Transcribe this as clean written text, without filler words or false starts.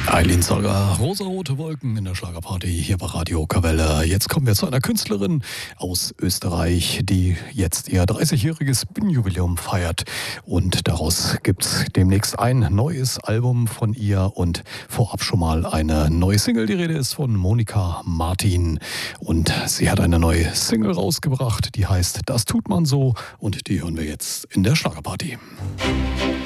Aylin Zoller, rosarote Wolken in der Schlagerparty hier bei Radio Kavelle. Jetzt kommen wir zu einer Künstlerin aus Österreich, die jetzt ihr 30-jähriges Bühnenjubiläum feiert. Und daraus gibt es demnächst ein neues Album von ihr und vorab schon mal eine neue Single. Die Rede ist von Monika Martin. Und sie hat eine neue Single rausgebracht, die heißt Das tut man so. Und die hören wir jetzt in der Schlagerparty.